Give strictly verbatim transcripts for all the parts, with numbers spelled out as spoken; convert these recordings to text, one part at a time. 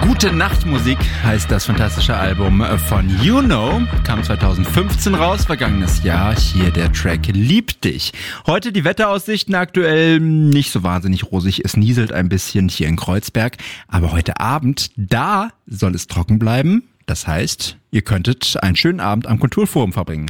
Gute Nachtmusik heißt das fantastische Album von You Know, kam zweitausendfünfzehn raus, vergangenes Jahr. Hier der Track Lieb dich. Heute die Wetteraussichten aktuell nicht so wahnsinnig rosig. Es nieselt ein bisschen hier in Kreuzberg, aber heute Abend, da soll es trocken bleiben. Das heißt, ihr könntet einen schönen Abend am Kulturforum verbringen.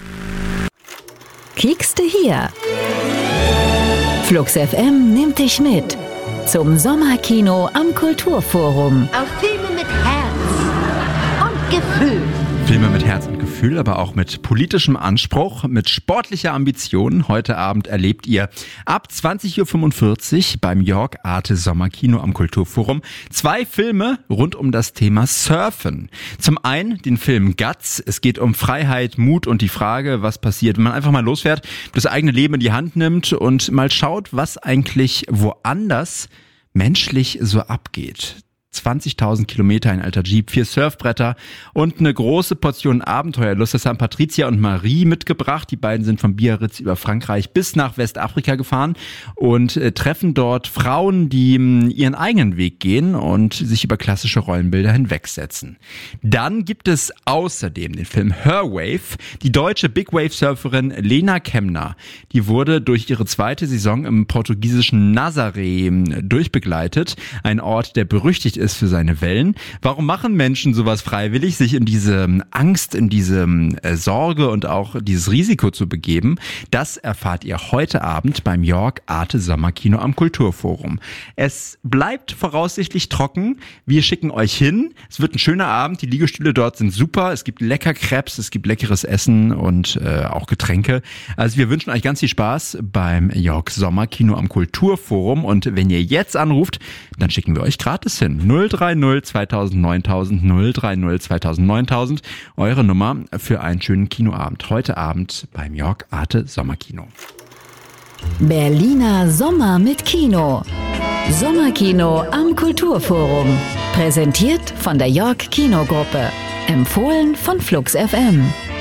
Kiekste hier. Flux F M nimmt dich mit zum Sommerkino am Kulturforum. Auf Filme mit Herz und Gefühl. Filme mit Herz und Gefühl, aber auch mit politischem Anspruch, mit sportlicher Ambition. Heute Abend erlebt ihr ab zwanzig Uhr fünfundvierzig beim York Arte Sommerkino am Kulturforum zwei Filme rund um das Thema Surfen. Zum einen den Film Guts. Es geht um Freiheit, Mut und die Frage, was passiert, wenn man einfach mal losfährt, das eigene Leben in die Hand nimmt und mal schaut, was eigentlich woanders menschlich so abgeht. zwanzigtausend Kilometer, ein alter Jeep, vier Surfbretter und eine große Portion Abenteuerlust. Das haben Patricia und Marie mitgebracht. Die beiden sind von Biarritz über Frankreich bis nach Westafrika gefahren und äh, treffen dort Frauen, die mh, ihren eigenen Weg gehen und sich über klassische Rollenbilder hinwegsetzen. Dann gibt es außerdem den Film Her Wave. Die deutsche Big Wave Surferin Lena Kemner, die wurde durch ihre zweite Saison im portugiesischen Nazaré durchbegleitet. Ein Ort, der berüchtigt ist ist für seine Wellen. Warum machen Menschen sowas freiwillig, sich in diese Angst, in diese äh, Sorge und auch dieses Risiko zu begeben? Das erfahrt ihr heute Abend beim York Arte Sommerkino am Kulturforum. Es bleibt voraussichtlich trocken. Wir schicken euch hin. Es wird ein schöner Abend. Die Liegestühle dort sind super. Es gibt lecker Crepes, es gibt leckeres Essen und äh, auch Getränke. Also wir wünschen euch ganz viel Spaß beim York Sommerkino am Kulturforum. Und wenn ihr jetzt anruft, dann schicken wir euch gratis hin. null drei null zweitausend neuntausend null drei null zweitausend neuntausend, eure Nummer für einen schönen Kinoabend. Heute Abend beim York Arte Sommerkino. Berliner Sommer mit Kino. Sommerkino am Kulturforum. Präsentiert von der York Kinogruppe. Empfohlen von Flux F M.